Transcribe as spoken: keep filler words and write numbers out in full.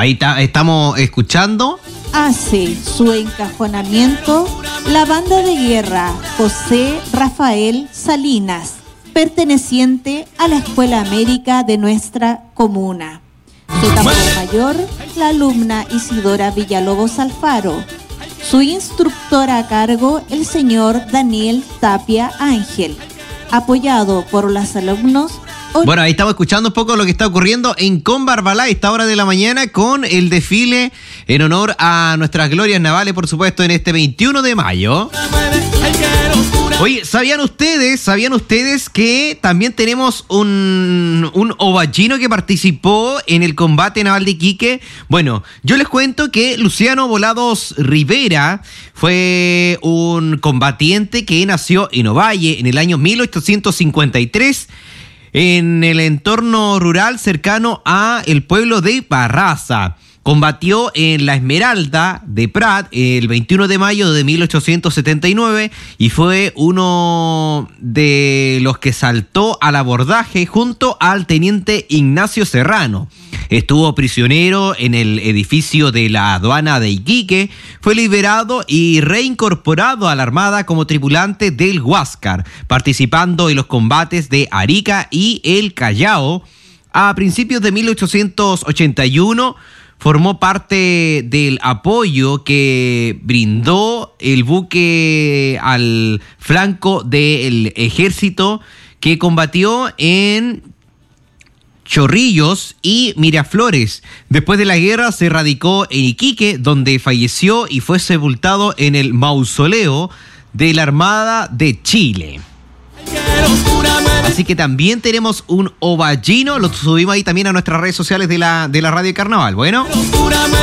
ahí ta, estamos escuchando. Hace su encajonamiento la banda de guerra José Rafael Salinas, perteneciente a la Escuela América de nuestra comuna. Su tambor mayor, la alumna Isidora Villalobos Alfaro. Su instructora a cargo, el señor Daniel Tapia Ángel, apoyado por los alumnos. Bueno, ahí estamos escuchando un poco lo que está ocurriendo en Combarbalá a esta hora de la mañana con el desfile en honor a nuestras glorias navales, por supuesto, en este veintiuno de mayo. Oye, ¿sabían ustedes, sabían ustedes que también tenemos un, un ovallino que participó en el combate naval de Iquique? Bueno, yo les cuento que Luciano Volados Rivera fue un combatiente que nació en Ovalle en el año mil ochocientos cincuenta y tres, en el entorno rural cercano a el pueblo de Barraza. Combatió en la Esmeralda de Prat el veintiuno de mayo de mil ochocientos setenta y nueve y fue uno de los que saltó al abordaje junto al teniente Ignacio Serrano. Estuvo prisionero en el edificio de la aduana de Iquique, fue liberado y reincorporado a la Armada como tripulante del Huáscar, participando en los combates de Arica y el Callao. A principios de mil ochocientos ochenta y uno formó parte del apoyo que brindó el buque al flanco del ejército que combatió en Chorrillos y Miraflores. Después de la guerra se radicó en Iquique, donde falleció y fue sepultado en el mausoleo de la Armada de Chile. Así que también tenemos un ovallino, lo subimos ahí también a nuestras redes sociales de la, de la Radio Carnaval. Bueno.